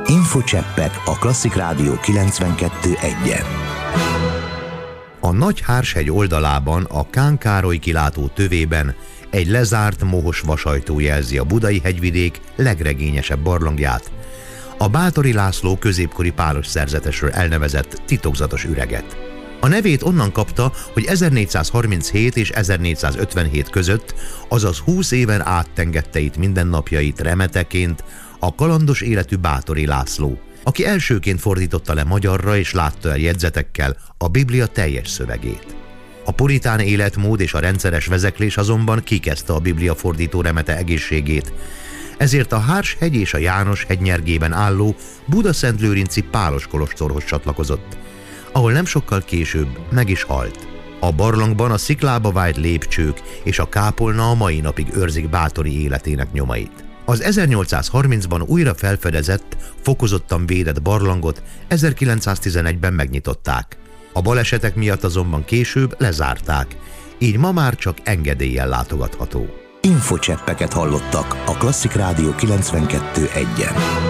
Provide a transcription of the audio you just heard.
Infocseppek a Klasszik Rádió 92.1-en. A Nagy-Hárshegy oldalában, a Kán Károly kilátó tövében egy lezárt mohos vasajtó jelzi a budai hegyvidék legregényesebb barlangját, a Báthori László középkori pálos szerzetesről elnevezett titokzatos üreget. A nevét onnan kapta, hogy 1437 és 1457 között, azaz 20 éven áttengette itt mindennapjait remeteként a kalandos életű Báthori László, aki elsőként fordította le magyarra és látta el jegyzetekkel a Biblia teljes szövegét. A puritán életmód és a rendszeres vezeklés azonban kikezdte a Biblia fordító remete egészségét, ezért a Hárshegy és a János-hegy nyergében álló Budaszentlőrinci Pálos kolostorhoz csatlakozott, ahol nem sokkal később meg is halt. A barlangban a sziklába vájt lépcsők és a kápolna a mai napig őrzik Báthori életének nyomait. Az 1830-ban újra felfedezett, fokozottan védett barlangot 1911-ben megnyitották. A balesetek miatt azonban később lezárták, így ma már csak engedéllyel látogatható. Infocseppeket hallottak a Klasszik Rádió 92.1-en.